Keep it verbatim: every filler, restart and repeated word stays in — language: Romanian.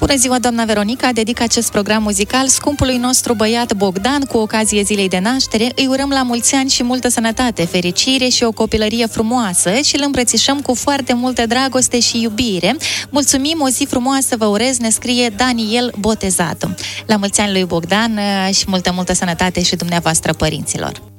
Bună ziua, doamna Veronica! Dedic acest program muzical scumpului nostru băiat Bogdan cu ocazie zilei de naștere. Îi urăm la mulți ani și multă sănătate, fericire și o copilărie frumoasă și îl îmbrățișăm cu foarte multă dragoste și iubire. Mulțumim, o zi frumoasă vă urez, ne scrie Daniel Botezatu. La mulți ani lui Bogdan și multă, multă sănătate și dumneavoastră, părinților!